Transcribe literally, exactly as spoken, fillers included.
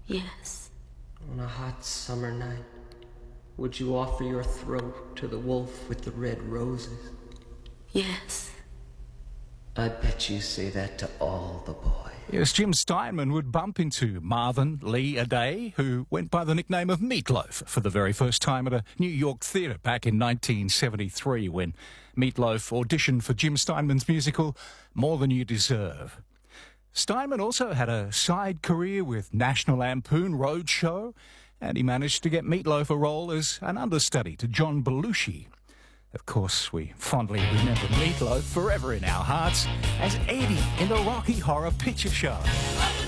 Yes. On a hot summer night, would you offer your throat to the wolf with the red roses? Yes. I bet you say that to all the boys. Yes, Jim Steinman would bump into Marvin Lee Aday, who went by the nickname of Meatloaf for the very first time at a New York theatre back in nineteen seventy-three when Meatloaf auditioned for Jim Steinman's musical More Than You Deserve. Steinman also had a side career with National Lampoon Roadshow, and he managed to get Meatloaf a role as an understudy to John Belushi. Of course, we fondly remember Meatloaf forever in our hearts as Eddie in the Rocky Horror Picture Show.